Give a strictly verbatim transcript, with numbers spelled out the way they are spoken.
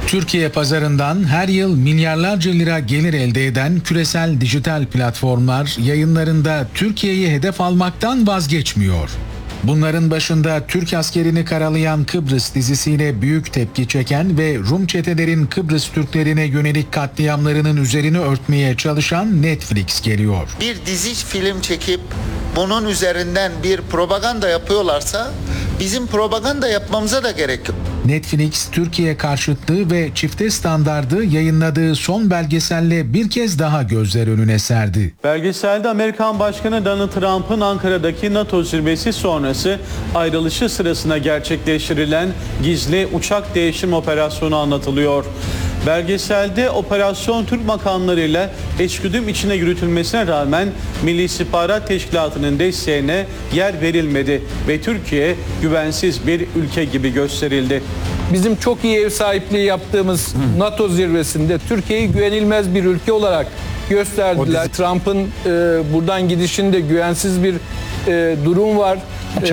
Türkiye pazarından her yıl milyarlarca lira gelir elde eden küresel dijital platformlar yayınlarında Türkiye'yi hedef almaktan vazgeçmiyor. Bunların başında Türk askerini karalayan Kıbrıs dizisiyle büyük tepki çeken ve Rum çetelerin Kıbrıs Türklerine yönelik katliamlarının üzerini örtmeye çalışan Netflix geliyor. Bir dizi film çekip bunun üzerinden bir propaganda yapıyorlarsa bizim propaganda yapmamıza da gerek yok. Netflix, Türkiye karşıtlığı ve çifte standardı yayınladığı son belgeselle bir kez daha gözler önüne serdi. Belgeselde Amerikan Başkanı Donald Trump'ın Ankara'daki NATO zirvesi sonrası ayrılışı sırasında gerçekleştirilen gizli uçak değişim operasyonu anlatılıyor. Belgeselde operasyon Türk makamlarıyla eşgüdüm içine yürütülmesine rağmen Milli İstihbarat Teşkilatı'nın desteğine yer verilmedi ve Türkiye güvensiz bir ülke gibi gösterildi. Bizim çok iyi ev sahipliği yaptığımız Hı. NATO zirvesinde Türkiye'yi güvenilmez bir ülke olarak gösterdiler. Trump'ın e, buradan gidişinde güvensiz bir e, durum var.